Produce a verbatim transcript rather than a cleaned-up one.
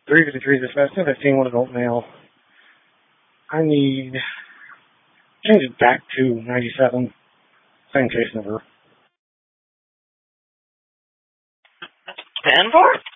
three fifty-three dispatch, ten fifteen, one adult male. I need, change it back to ninety-seven. Same case number. ten four?